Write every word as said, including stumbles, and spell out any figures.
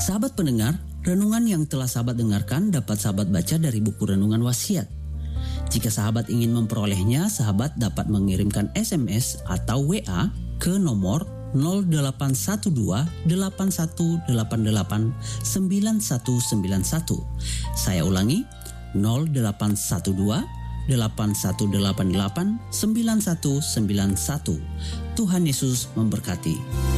Sahabat pendengar, renungan yang telah sahabat dengarkan dapat sahabat baca dari buku Renungan Wasiat. Jika sahabat ingin memperolehnya, sahabat dapat mengirimkan S M S atau W A ke nomor nol delapan satu dua delapan satu delapan delapan sembilan satu sembilan satu. Saya ulangi, nol delapan satu dua delapan satu delapan delapan sembilan satu sembilan satu. Tuhan Yesus memberkati.